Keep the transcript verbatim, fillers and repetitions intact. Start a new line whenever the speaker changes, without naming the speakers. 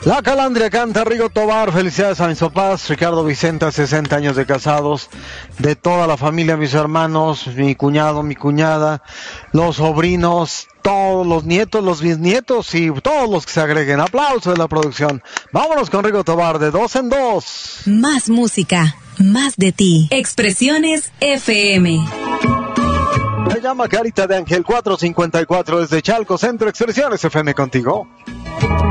La Calandria canta Rigo Tobar. Felicidades a mis papás, Ricardo Vicenta, sesenta años de casados, de toda la familia, mis hermanos, mi cuñado, mi cuñada, los sobrinos, todos los nietos, los bisnietos y todos los que se agreguen. Aplauso de la producción. Vámonos con Rigo Tobar, de dos en dos.
Más música, más de ti. Expresiones F M.
Me llama Carita de Ángel cuatrocientos cincuenta y cuatro desde Chalco Centro. Expresiones F M contigo.